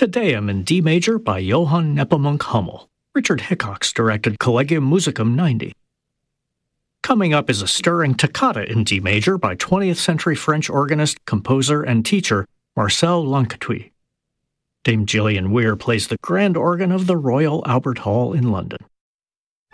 Te Deum in D major by Johann Nepomuk Hummel. Richard Hickox directed Collegium Musicum 90. Coming up is a stirring toccata in D major by 20th century French organist, composer, and teacher Marcel Lancatui. Dame Gillian Weir plays the grand organ of the Royal Albert Hall in London.